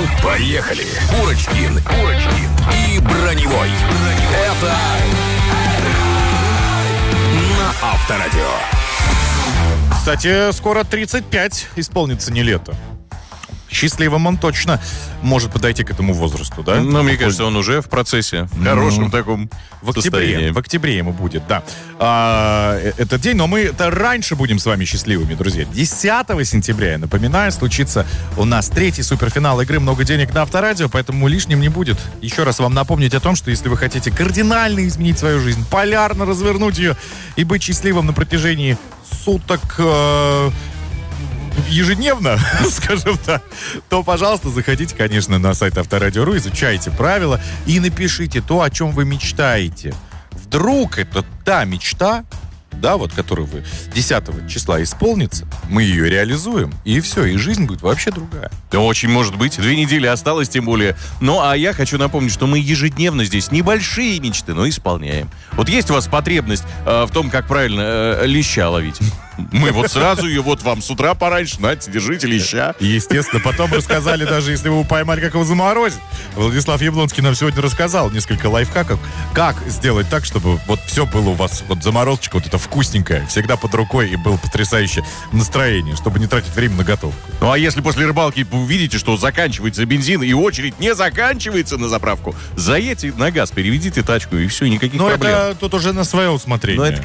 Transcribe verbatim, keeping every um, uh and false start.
Поехали! Курочкин, Курочкин и Броневой. Это на Авторадио. Кстати, скоро тридцать пять исполнится не лето. Счастливым он точно может подойти к этому возрасту, да? Ну, мне кажется, он уже в процессе, в хорошем таком в октябре, состоянии. в октябре ему будет, да. А, этот день, но мы-то раньше будем с вами счастливыми, друзья. десятого сентября, я напоминаю, случится у нас третий суперфинал игры «Много денег» на Авторадио, поэтому лишним не будет. Еще раз вам напомнить о том, что если вы хотите кардинально изменить свою жизнь, полярно развернуть ее и быть счастливым на протяжении суток... Э- ежедневно, скажем так, то, пожалуйста, заходите, конечно, на сайт Авторадио.ру, изучайте правила и напишите то, о чем вы мечтаете. Вдруг это та мечта, да, вот, которую вы десятого числа исполнится, мы ее реализуем, и все, и жизнь будет вообще другая. Да, очень может быть. Две недели осталось, тем более. Ну, а я хочу напомнить, что мы ежедневно здесь небольшие мечты, но исполняем. Вот есть у вас потребность э, в том, как правильно э, леща ловить? Мы вот сразу ее, вот вам с утра пораньше, нате, держите леща. Естественно, потом рассказали, даже если вы его поймали, как его заморозить. Владислав Яблонский нам сегодня рассказал несколько лайфхаков, как сделать так, чтобы вот все было у вас, вот заморозочка вот это вкусненькая, всегда под рукой, и было потрясающее настроение, чтобы не тратить время на готовку. Ну, а если после рыбалки вы увидите, что заканчивается бензин, и очередь не заканчивается на заправку, заедьте на газ, переведите тачку, и все, никаких Но проблем. это тут уже на свое усмотрение. Но это